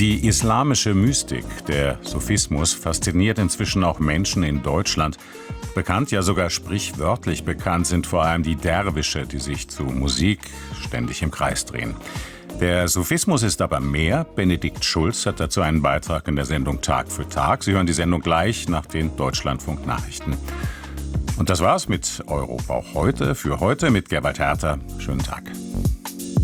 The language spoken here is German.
Die islamische Mystik, der Sufismus, fasziniert inzwischen auch Menschen in Deutschland. Bekannt, ja sogar sprichwörtlich bekannt sind vor allem die Derwische, die sich zu Musik ständig im Kreis drehen. Der Sufismus ist aber mehr. Benedikt Schulz hat dazu einen Beitrag in der Sendung Tag für Tag. Sie hören die Sendung gleich nach den Deutschlandfunk-Nachrichten. Und das war's mit Europa auch heute, für heute mit Gerwald Herter. Schönen Tag.